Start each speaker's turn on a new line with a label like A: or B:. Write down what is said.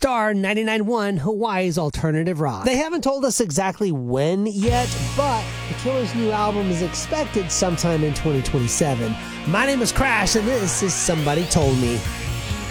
A: Star 99.1, Hawaii's alternative rock. They haven't told us exactly when yet, but the Killers' new album is expected sometime in 2027. My name is Crash, and this is Somebody Told Me.